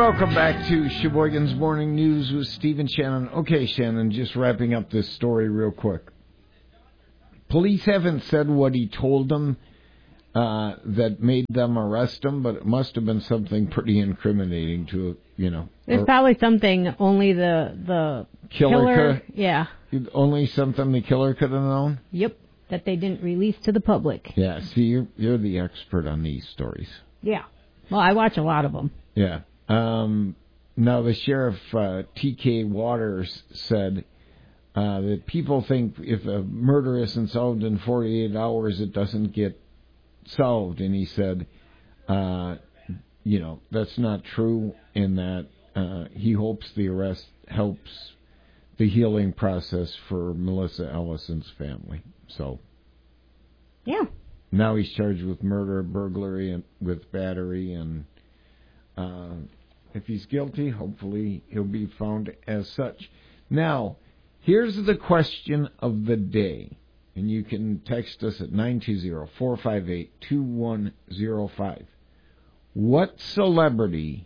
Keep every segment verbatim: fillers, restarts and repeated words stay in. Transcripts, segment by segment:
Welcome back to Sheboygan's Morning News with Steve and Shannon. Okay, Shannon, just wrapping up this story real quick. Police haven't said what he told them uh, that made them arrest him, but it must have been something pretty incriminating to, you know. There's probably something only the the killer, killer could, yeah. Only something the killer could have known? Yep, that they didn't release to the public. Yeah, see, you're, you're the expert on these stories. Yeah. Well, I watch a lot of them. Yeah. Um, now, the sheriff, uh, T K Waters, said uh, that people think if a murder isn't solved in forty-eight hours, it doesn't get solved. And he said, uh, you know, that's not true, in that uh, he hopes the arrest helps the healing process for Melissa Ellison's family. So, yeah. Now he's charged with murder, burglary, and with battery, and uh, if he's guilty, hopefully he'll be found as such. Now, here's the question of the day, and you can text us at nine two zero, four five eight, two one zero five. What celebrity,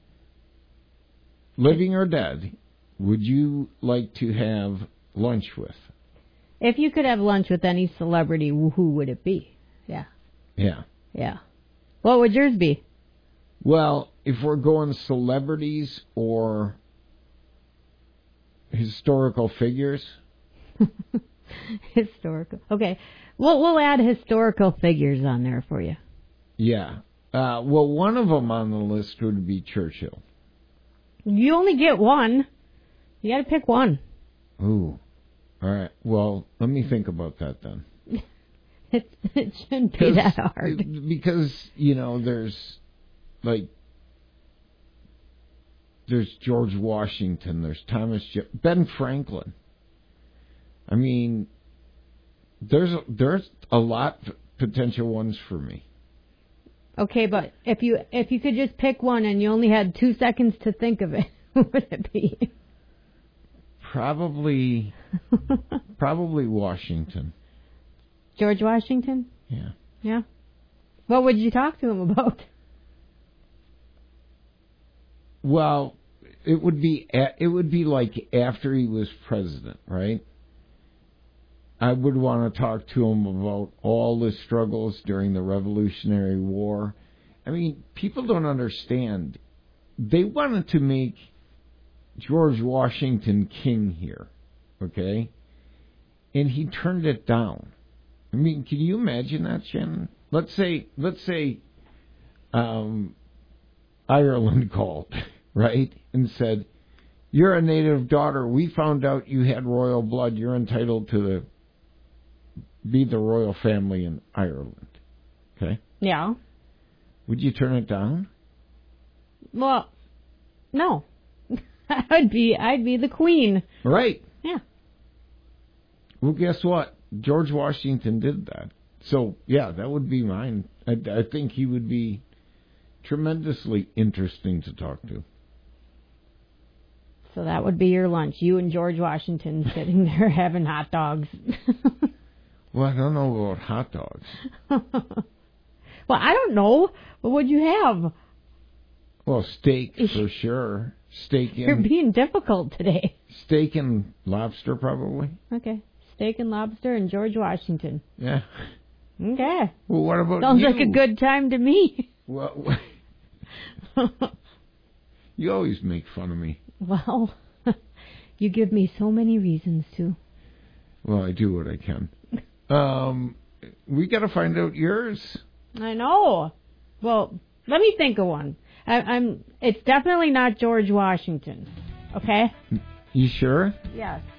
living or dead, would you like to have lunch with? If you could have lunch with any celebrity, who would it be? Yeah. Yeah. Yeah. What would yours be? Well, if we're going celebrities or historical figures. Historical. Okay. We'll, we'll add historical figures on there for you. Yeah. Uh, well, one of them on the list would be Churchill. You only get one. You got to pick one. Ooh. All right. Well, let me think about that then. It, it shouldn't be that hard. Because, you know, there's, like, there's George Washington, there's Thomas, Je- Ben Franklin. I mean, there's a, there's a lot of potential ones for me. Okay, but if you if you could just pick one and you only had two seconds to think of it, who would it be? Probably, probably Washington. George Washington? Yeah. Yeah. What would you talk to him about? Well, it would be it would be like after he was president, right? I would want to talk to him about all the struggles during the Revolutionary War. I mean, people don't understand. They wanted to make George Washington king here, okay? And he turned it down. I mean, can you imagine that, Shannon? Let's say, let's say, um, Ireland called, right, and said, "You're a native daughter. We found out you had royal blood. You're entitled to the, be the royal family in Ireland." Okay? Yeah. Would you turn it down? Well, no. I'd be, I'd be the queen. Right. Yeah. Well, guess what? George Washington did that. So, yeah, that would be mine. I, I think he would be tremendously interesting to talk to. So that would be your lunch. You and George Washington sitting there having hot dogs. Well, I don't know about hot dogs. Well, I don't know. What would you have? Well, steak for sure. Steak and... You're being difficult today. Steak and lobster, probably. Okay. Steak and lobster and George Washington. Yeah. Okay. Well, what about Sounds you? Sounds like a good time to me. Well, you always make fun of me. Well, you give me so many reasons to. Well, I do what I can. Um, we got to find out yours. I know. Well, let me think of one. I, I'm. It's definitely not George Washington. Okay. You sure? Yes.